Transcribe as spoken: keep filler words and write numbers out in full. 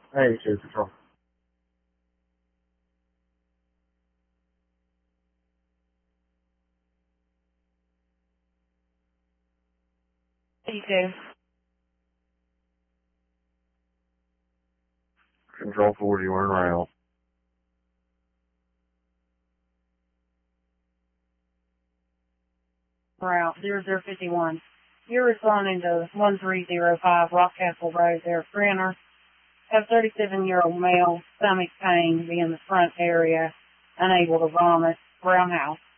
Hey, two control. eighty-two. Control forty, we're en route. Route zero zero fifty-one. You're responding to one three zero five Rockcastle Road there, Sprinter. Have thirty-seven-year-old male, stomach pain, be in the front area, unable to vomit, Brown House.